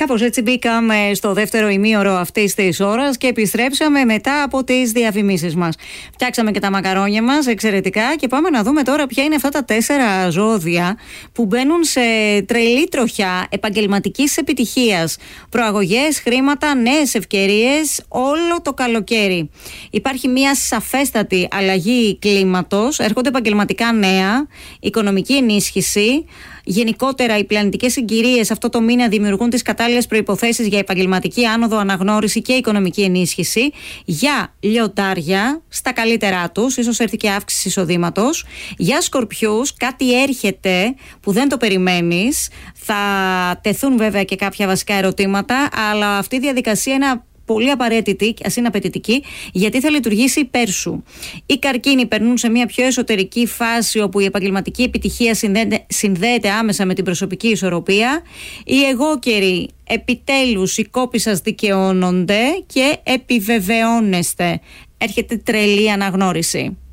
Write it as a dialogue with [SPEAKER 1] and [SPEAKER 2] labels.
[SPEAKER 1] Κάπως έτσι μπήκαμε στο δεύτερο ημίωρο αυτής της ώρας και επιστρέψαμε μετά από τις διαφημίσεις μας. Φτιάξαμε και τα μακαρόνια μας εξαιρετικά και πάμε να δούμε τώρα ποια είναι αυτά τα 4 ζώδια που μπαίνουν σε τρελή τροχιά επαγγελματικής επιτυχίας. Προαγωγές, χρήματα, νέες ευκαιρίες όλο το καλοκαίρι. Υπάρχει μια σαφέστατη αλλαγή κλίματος, έρχονται επαγγελματικά νέα, οικονομική ενίσχυση. Γενικότερα, οι πλανητικές συγκυρίες αυτό το μήνα δημιουργούν τις κατάλληλες προϋποθέσεις για επαγγελματική άνοδο, αναγνώριση και οικονομική ενίσχυση. Για λιοντάρια, στα καλύτερά τους, ίσως έρθει και αύξηση εισοδήματος. Για σκορπιούς, κάτι έρχεται που δεν το περιμένεις. Θα τεθούν βέβαια και κάποια βασικά ερωτήματα, αλλά αυτή η διαδικασία είναι πολύ απαραίτητη, ας είναι απαιτητική, γιατί θα λειτουργήσει υπέρ σου. Οι καρκίνοι περνούν σε μια πιο εσωτερική φάση όπου η επαγγελματική επιτυχία συνδέεται άμεσα με την προσωπική ισορροπία. Οι αιγόκεροι, επιτέλους οι κόποι σας δικαιώνονται και επιβεβαιώνεστε. Έρχεται τρελή αναγνώριση.